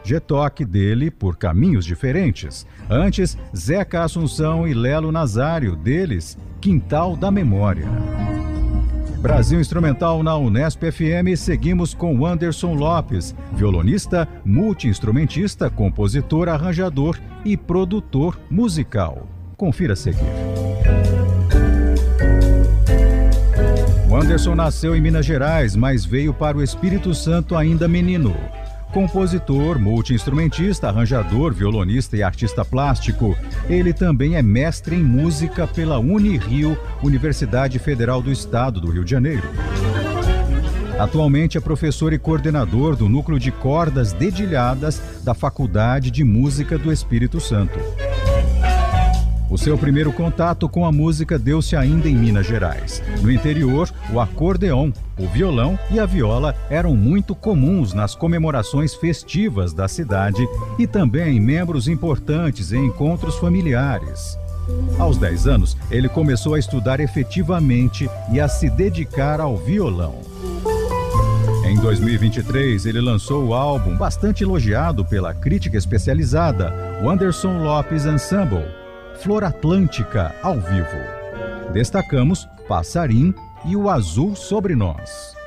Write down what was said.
trajetória dele por caminhos diferentes. Antes, Zeca Assunção e Lelo Nazário, deles, Quintal da Memória. Brasil Instrumental na Unesp FM, seguimos com Anderson Lopes, violonista, multi-instrumentista, compositor, arranjador e produtor musical. Confira a seguir. O Anderson nasceu em Minas Gerais, mas veio para o Espírito Santo ainda menino. Compositor, multi-instrumentista, arranjador, violonista e artista plástico, ele também é mestre em música pela Unirio, Universidade Federal do Estado do Rio de Janeiro. Atualmente é professor e coordenador do Núcleo de Cordas Dedilhadas da Faculdade de Música do Espírito Santo. O seu primeiro contato com a música deu-se ainda em Minas Gerais. No interior, o acordeão, o violão e a viola eram muito comuns nas comemorações festivas da cidade e também em membros importantes em encontros familiares. Aos 10 anos, ele começou a estudar efetivamente e a se dedicar ao violão. Em 2023, ele lançou o álbum bastante elogiado pela crítica especializada, o Anderson Lopes Ensemble, Flor Atlântica ao vivo. Destacamos Passarim e O Azul Sobre Nós.